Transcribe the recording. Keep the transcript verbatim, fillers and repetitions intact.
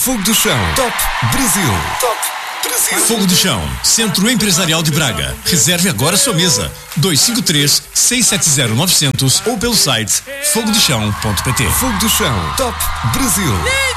Fogo do Chão. Top Brasil. Top Brasil. Fogo do Chão, Centro Empresarial de Braga. Reserve agora sua mesa. dois cinco três, seis sete zero, nove zero zero ou pelo site fogo do chão ponto pt. Fogo do Chão. Top Brasil.